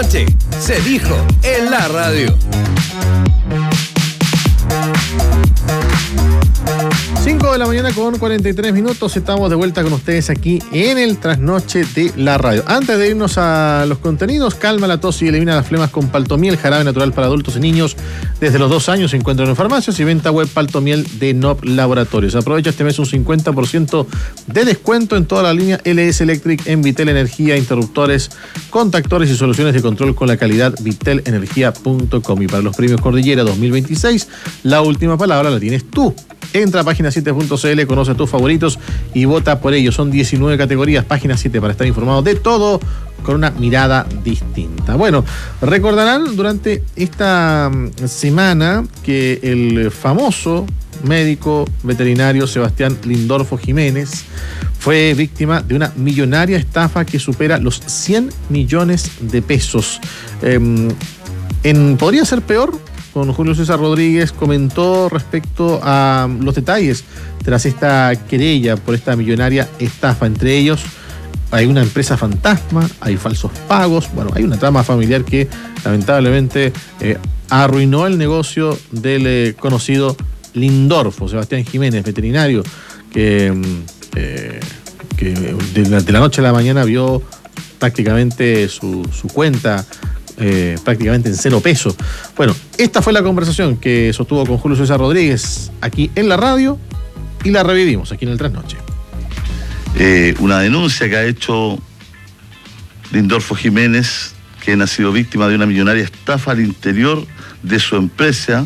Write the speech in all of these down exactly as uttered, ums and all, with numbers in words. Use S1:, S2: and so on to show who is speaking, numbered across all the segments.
S1: trasnoche se dijo en la radio.
S2: cinco de la mañana con cuarenta y tres minutos, estamos de vuelta con ustedes aquí en el trasnoche de la radio. Antes de irnos a los contenidos, calma la tos y elimina las flemas con Paltomiel, jarabe natural para adultos y niños desde los dos años. Se encuentran en farmacias y venta web Paltomiel de N O P Laboratorios. Aprovecha este mes un cincuenta por ciento de descuento en toda la línea L S Electric en Vitel Energía, interruptores, contactores y soluciones de control con la calidad vitel energía punto com. Y para los premios Cordillera dos mil veintiséis, la última palabra la tienes tú. Entra a página siete punto c l, conoce a tus favoritos y vota por ellos. Son diecinueve categorías, página siete, para estar informado de todo con una mirada distinta. Bueno, recordarán durante esta semana que el famoso médico veterinario Sebastián Lindorfo Jiménez fue víctima de una millonaria estafa que supera los cien millones de pesos. Eh, en, ¿Podría ser peor? Con Julio César Rodríguez comentó respecto a los detalles tras esta querella por esta millonaria estafa. Entre ellos hay una empresa fantasma, hay falsos pagos, bueno, hay una trama familiar que lamentablemente eh, arruinó el negocio del eh, conocido Lindorfo, Sebastián Jiménez, veterinario, que, eh, que de, la, de la noche a la mañana vio prácticamente su, su cuenta Eh, prácticamente en cero peso. Bueno, esta fue la conversación que sostuvo con Julio César Rodríguez aquí en la radio y la revivimos aquí en el Trasnoche.
S3: Eh, una denuncia que ha hecho Lindorfo Jiménez, que ha sido víctima de una millonaria estafa al interior de su empresa.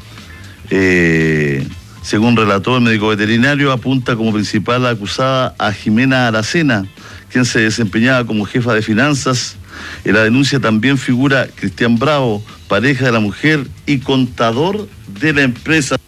S3: Eh, según relató el médico veterinario, apunta como principal acusada a Jimena Aracena, quien se desempeñaba como jefa de finanzas. En la denuncia también figura Cristian Bravo, pareja de la mujer y contador de la empresa.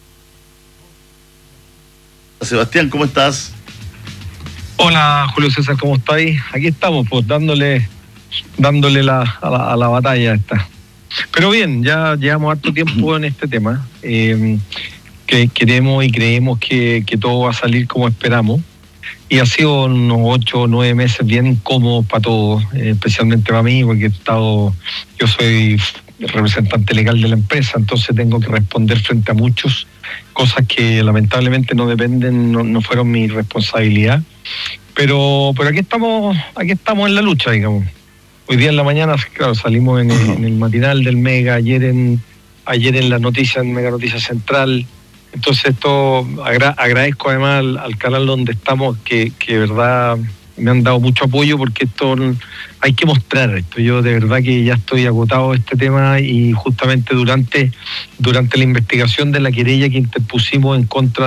S3: Sebastián, ¿cómo estás?
S4: Hola, Julio César, ¿cómo estáis? Aquí estamos, pues, dándole dándole la, a, la, a la batalla esta. Pero bien, ya llevamos harto tiempo en este tema. Eh, que queremos y creemos que, que todo va a salir como esperamos. Y ha sido unos ocho o nueve meses bien incómodos para todos, eh, especialmente para mí, porque he estado, yo soy representante legal de la empresa, entonces tengo que responder frente a muchos, cosas que lamentablemente no dependen, no, no fueron mi responsabilidad. Pero, pero aquí estamos, aquí estamos en la lucha, digamos. Hoy día en la mañana, claro, salimos en el, en el matinal del Mega, ayer en, ayer en la noticia, en Mega Noticia Central. Entonces esto agra- agradezco además al, al canal donde estamos que, que de verdad me han dado mucho apoyo, porque esto hay que mostrar esto. Yo de verdad que ya estoy agotado de este tema, y justamente durante, durante la investigación de la querella que interpusimos en contra